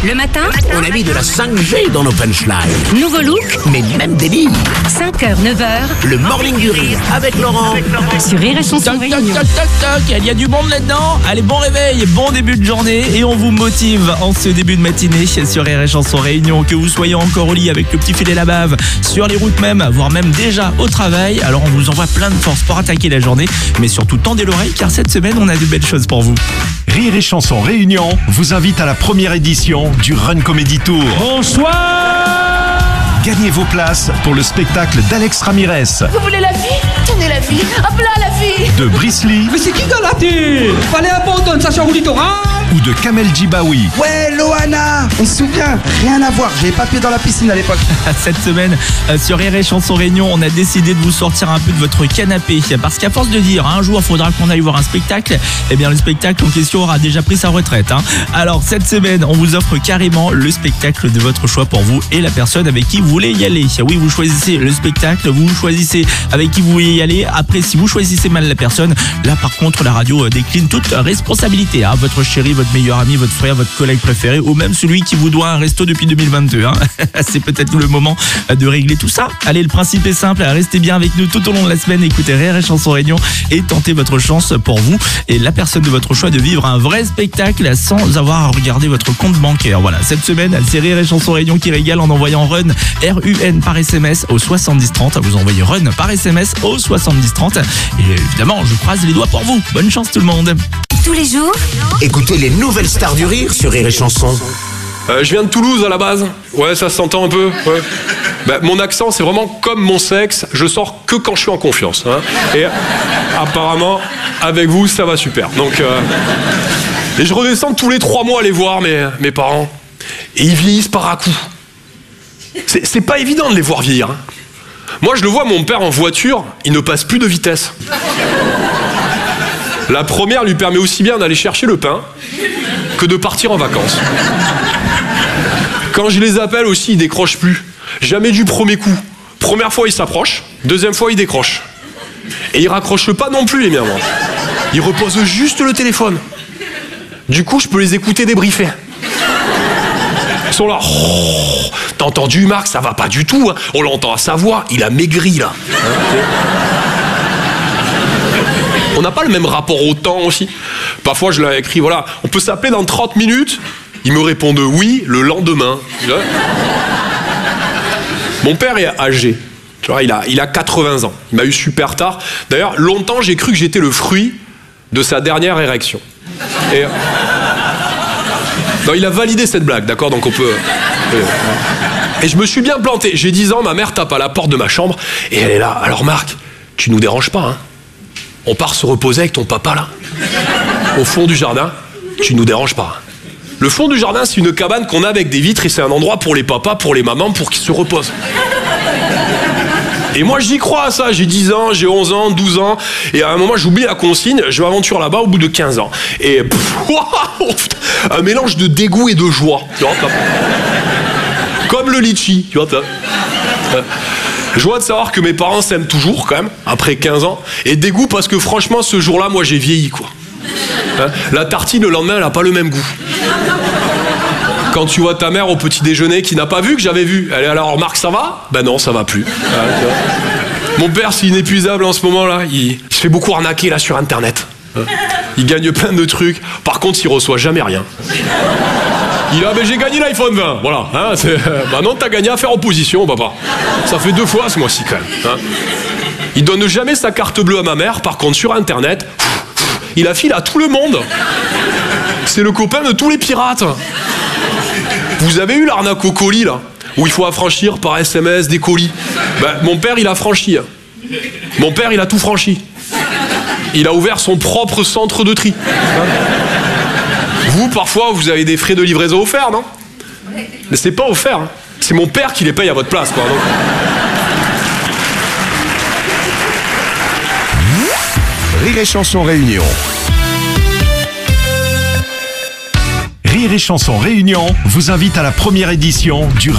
Le matin, On a mis de la 5G dans nos punchlines. nouveau look, Mais même délire. 5h, 9h, Le morning du rire avec Laurent. sur Rire et Chanson Toc, toc, Réunion. toc, toc, toc, il y a du monde là-dedans. Allez, bon réveil, bon début de journée et on vous motive en ce début de matinée sur Rire et Chanson Réunion. Que vous soyez encore au lit avec le petit filet à la bave, sur les routes même, voire même déjà au travail. Alors on vous envoie plein de force pour attaquer la journée, mais surtout tendez l'oreille car cette semaine on a de belles choses pour vous. Rire et Chanson Réunion vous invite à la première édition du Run Comedy Tour. Bonsoir. Gagnez vos places pour le spectacle d'Alex Ramirez, Vous voulez la vie? Tenez la vie. Hop là, la vie. de Bruce Lee Mais c'est qui dans la tête? Fallait abandonner ça sur littoral. ou de Kamel Djibaoui. Ouais, Loana, on se souvient, rien à voir, j'avais pas pied dans la piscine à l'époque. Cette semaine, sur Rire et Chanson Réunion, on a décidé de vous sortir un peu de votre canapé. Parce qu'à force de dire, un jour, il faudra qu'on aille voir un spectacle, eh bien, le spectacle en question aura déjà pris sa retraite. Alors, cette semaine, on vous offre carrément le spectacle de votre choix pour vous et la personne avec qui vous voulez y aller. Oui, vous choisissez le spectacle, vous choisissez avec qui vous voulez y aller. Après, si vous choisissez mal la personne, là, par contre, la radio décline toute responsabilité. Votre chéri, votre meilleur ami, votre frère, votre collègue préféré ou même celui qui vous doit un resto depuis 2022. C'est peut-être le moment de régler tout ça. Allez, le principe est simple, restez bien avec nous tout au long de la semaine, écoutez Rire et Chanson Réunion et tentez votre chance pour vous et la personne de votre choix de vivre un vrai spectacle sans avoir à regarder votre compte bancaire. Voilà, cette semaine, c'est Rire et Chanson Réunion qui régale en envoyant RUN, R-U-N par SMS au 7030. Vous envoyez RUN par SMS au 7030 et évidemment, je croise les doigts pour vous. Bonne chance tout le monde. Tous les jours, Écoutez les nouvelles stars du rire sur Rire et Chanson. Je viens de Toulouse à la base. Ouais, ça s'entend un peu. Ouais. Mon accent, c'est vraiment comme mon sexe. Je sors que quand je suis en confiance. Et apparemment, avec vous, ça va super. Donc, et je redescends tous les 3 mois aller voir mes parents. Et ils vieillissent par à coups. C'est pas évident de les voir vieillir. Moi, je le vois, mon père en voiture, il ne passe plus de vitesse. La première lui permet aussi bien d'aller chercher le pain que de partir en vacances. Quand je les appelle aussi, ils décrochent plus. Jamais du premier coup. Première fois, ils s'approchent. Deuxième fois, ils décrochent. Et ils raccrochent pas non plus, les miens, moi. Ils reposent juste le téléphone. Du coup, je peux les écouter débriefer. Ils sont là. Oh, t'as entendu, Marc? Ça va pas du tout. On l'entend à sa voix. Il a maigri, là. On n'a pas le même rapport au temps aussi. Parfois, je leur ai écrit, voilà, on peut s'appeler dans 30 minutes. Ils me répondent oui le lendemain. Mon père est âgé. Tu vois, il a 80 ans. Il m'a eu super tard. D'ailleurs, longtemps, j'ai cru que j'étais le fruit de sa dernière érection. Et non, il a validé cette blague, d'accord? Donc on peut... Et je me suis bien planté. J'ai 10 ans, ma mère tape à la porte de ma chambre et elle est là. Alors Marc, tu nous déranges pas, hein? On part se reposer avec ton papa, là. Au fond du jardin, tu nous déranges pas. Le fond du jardin, c'est une cabane qu'on a avec des vitres et c'est un endroit pour les papas, pour les mamans, pour qu'ils se reposent. Et moi, j'y crois à ça. J'ai 10 ans, j'ai 11 ans, 12 ans. Et à un moment, j'oublie la consigne. Je m'aventure là-bas au bout de 15 ans. Et un mélange de dégoût et de joie. Tu vois, comme le litchi, tu vois. Joie de savoir que mes parents s'aiment toujours, quand même, après 15 ans. Et dégoût parce que, franchement, ce jour-là, moi, j'ai vieilli, quoi. La tartine, le lendemain, elle n'a pas le même goût. Quand tu vois ta mère au petit déjeuner qui n'a pas vu que j'avais vu, elle est alors, Marc, ça va? Ben non, ça va plus. Mon père, c'est inépuisable en ce moment-là. Il se fait beaucoup arnaquer, là, sur Internet. Il gagne plein de trucs. Par contre, il reçoit jamais rien. Il a, j'ai gagné l'iPhone 20, voilà. Bah non, t'as gagné à faire opposition, papa. Ça fait 2 fois ce mois-ci, quand même. Il donne jamais sa carte bleue à ma mère, par contre, sur Internet, il la file à tout le monde. C'est le copain de tous les pirates. Vous avez eu l'arnaque au colis, là, où il faut affranchir par SMS des colis. Mon père, il a franchi. Mon père, il a tout franchi. Il a ouvert son propre centre de tri. Vous, parfois, vous avez des frais de livraison offerts, non? Mais c'est pas offert. C'est mon père qui les paye à votre place, quoi. Donc... Rire et Chanson Réunion. Rire et Chanson Réunion vous invite à la première édition du